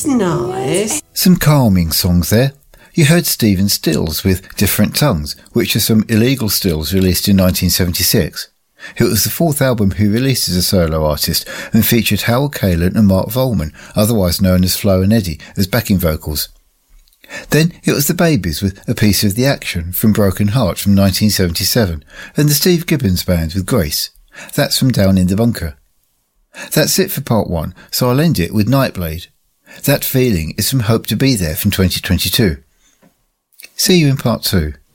nice. Some calming songs there. You heard Stephen Stills with Different Tongues, which are some illegal stills released in 1976. It was the fourth album he released as a solo artist and featured Howell Kalin and Mark Volman, otherwise known as Flo and Eddie, as backing vocals. Then it was the Babies with A Piece of the Action from Broken Heart from 1977 and the Steve Gibbons Band with Grace. That's from Down in the Bunker. That's it for part 1, so I'll end it with Nightblade. That Feeling is from Hope to Be There from 2022. See you in part 2.